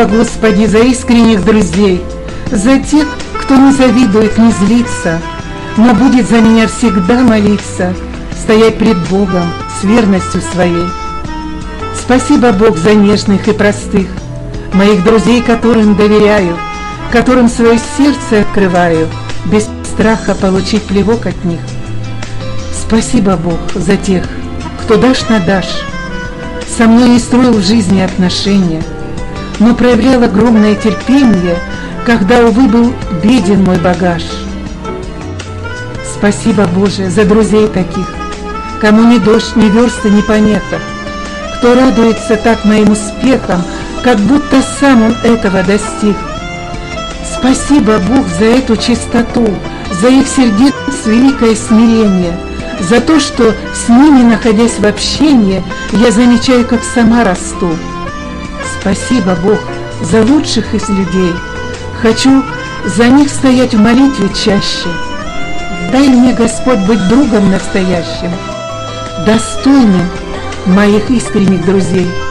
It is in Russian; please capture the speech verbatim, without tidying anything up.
Господи, за искренних друзей, за тех, кто не завидует, не злится, но будет за меня всегда молиться, стоять пред Богом с верностью своей. Спасибо, Бог, за нежных и простых, моих друзей, которым доверяю, которым свое сердце открываю, без страха получить плевок от них. Спасибо, Бог, за тех, кто дашь на дашь, со мной не строил в жизни отношения, но проявлял огромное терпение, когда, увы, был беден мой багаж. Спасибо, Боже, за друзей таких, кому ни дождь, ни верста, ни помеха, кто радуется так моим успехам, как будто сам он этого достиг. Спасибо, Бог, за эту чистоту, за их сердец великое смирение, за то, что с ними, находясь в общении, я замечаю, как сама расту. Спасибо, Бог, за лучших из людей. Хочу за них стоять в молитве чаще. Дай мне, Господь, быть другом настоящим, достойным моих искренних друзей.